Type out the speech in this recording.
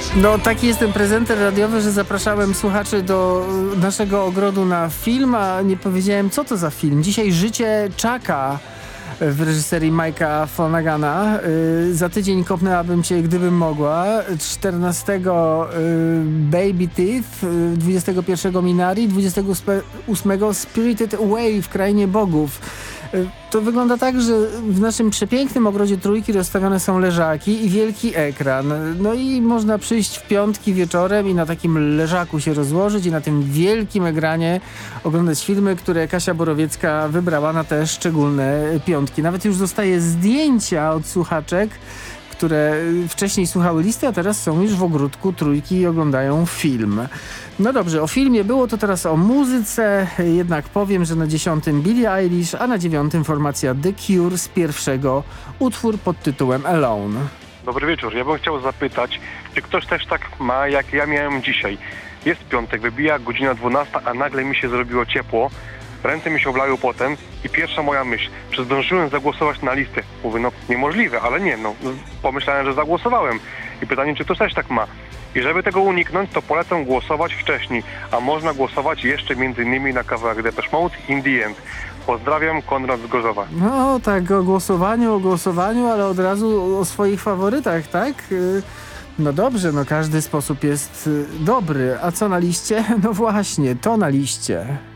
No taki jest ten prezenter radiowy, że zapraszałem słuchaczy do naszego ogrodu na film, a nie powiedziałem, co to za film. Dzisiaj Życie Chucka w reżyserii Mike'a Flanagana. Za tydzień kopnęłabym cię, gdybym mogła. 14 Baby Teeth, 21 Minari, 28 Spirited Away w Krainie Bogów. To wygląda tak, że w naszym przepięknym ogrodzie Trójki rozstawione są leżaki i wielki ekran. No i można przyjść w piątki wieczorem i na takim leżaku się rozłożyć i na tym wielkim ekranie oglądać filmy, które Kasia Borowiecka wybrała na te szczególne piątki. Nawet już dostaje zdjęcia od słuchaczek, które wcześniej słuchały listy, a teraz są już w ogródku Trójki i oglądają film. No dobrze, o filmie było, to teraz o muzyce. Jednak powiem, że na 10 Billie Eilish, a na 9 formacja The Cure z pierwszego utwór pod tytułem Alone. Dobry wieczór. Ja bym chciał zapytać, czy ktoś też tak ma, jak ja miałem dzisiaj. Jest piątek, wybija godzina 12, a nagle mi się zrobiło ciepło. Ręce mi się oblały potem i pierwsza moja myśl, czy zdążyłem zagłosować na listę? Mówię, no niemożliwe, ale nie, no pomyślałem, że zagłosowałem. I pytanie, czy ktoś też tak ma? I żeby tego uniknąć, to polecam głosować wcześniej, a można głosować jeszcze m.in. na kawałek Depeche Mode In The End. Pozdrawiam, Konrad z Gorzowa. No tak, o głosowaniu, ale od razu o swoich faworytach, tak? No dobrze, no każdy sposób jest dobry. A co na liście? No właśnie, to na liście.